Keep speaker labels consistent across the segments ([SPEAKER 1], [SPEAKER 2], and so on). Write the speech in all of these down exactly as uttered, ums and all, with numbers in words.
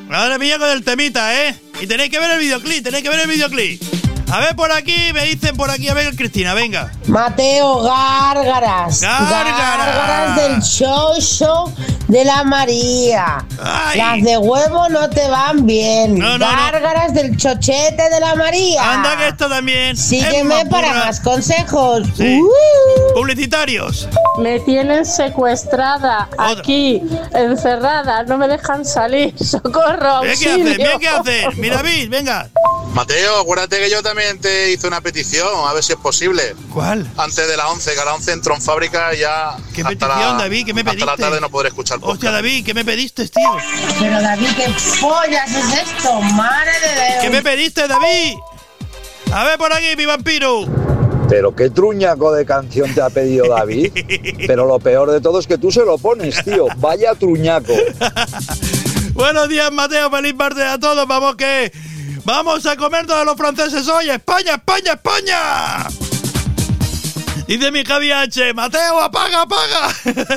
[SPEAKER 1] Madre mía con el temita, ¿eh? Y tenéis que ver el videoclip, tenéis que ver el videoclip. A ver por aquí, me dicen por aquí, a ver Cristina, venga.
[SPEAKER 2] Mateo, gárgaras.
[SPEAKER 1] Gárgaras.
[SPEAKER 2] Gárgaras del show show de la María.
[SPEAKER 1] Ay.
[SPEAKER 2] Las de huevo no te van bien.
[SPEAKER 1] No, no,
[SPEAKER 2] Gárgaras no. del chochete de la María.
[SPEAKER 1] Anda que esto también.
[SPEAKER 2] Sígueme para más consejos.
[SPEAKER 1] Sí.
[SPEAKER 2] Uh.
[SPEAKER 1] Publicitarios.
[SPEAKER 3] Me tienen secuestrada,
[SPEAKER 1] Otra.
[SPEAKER 3] aquí, encerrada, no me dejan salir. ¡Socorro,
[SPEAKER 1] Mira qué
[SPEAKER 3] auxilio!
[SPEAKER 1] hacer, mira qué hacer. Mira, David, venga.
[SPEAKER 4] Mateo, acuérdate que yo también te hice una petición, a ver si es posible.
[SPEAKER 1] ¿Cuál?
[SPEAKER 4] Antes de las once, que a las once entro en fábrica y ya.
[SPEAKER 1] ¿Qué
[SPEAKER 4] hasta
[SPEAKER 1] petición,
[SPEAKER 4] la,
[SPEAKER 1] David? ¿Qué me pediste?
[SPEAKER 4] Hasta la tarde no podré escuchar podcast.
[SPEAKER 1] Hostia, David, ¿qué me pediste, tío?
[SPEAKER 2] Pero David, ¿qué pollas es esto? Madre de Dios.
[SPEAKER 1] ¿Qué me pediste, David? A ver por aquí, mi vampiro.
[SPEAKER 5] Pero qué truñaco de canción te ha pedido David. Pero lo peor de todo es que tú se lo pones, tío. Vaya truñaco.
[SPEAKER 1] Buenos días, Mateo. Feliz martes a todos. Vamos que... Vamos a comer todos los franceses hoy. ¡España, España, España! Dice mi Javi H. Mateo, apaga, apaga.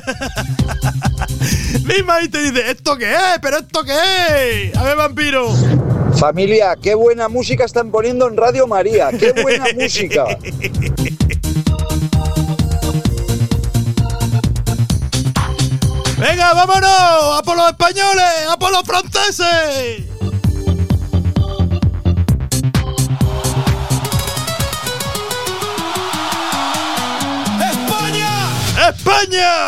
[SPEAKER 1] Mi Maite dice, ¿esto qué es? ¿Pero esto qué es? A ver, vampiro.
[SPEAKER 5] Familia, qué buena música están poniendo en Radio María. Qué buena música.
[SPEAKER 1] Venga, vámonos. ¡A por los españoles! ¡A por los franceses! ¡España! ¡España!